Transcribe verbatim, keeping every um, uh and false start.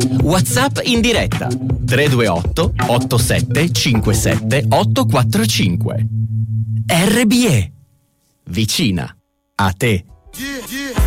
WhatsApp in diretta tre due otto otto sette cinque sette otto quattro cinque. R B E, vicina a te. Yeah, yeah.